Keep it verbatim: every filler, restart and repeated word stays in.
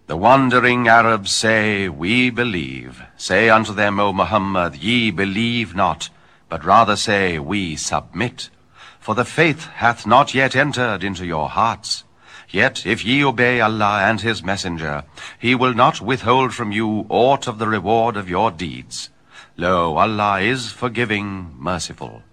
The wandering Arabs say, We believe. Say unto them, O Muhammad, Ye believe not, but rather say, We submit. For the faith hath not yet entered into your hearts. Yet if ye obey Allah and his messenger, he will not withhold from you aught of the reward of your deeds. Lo, Allah is forgiving, merciful.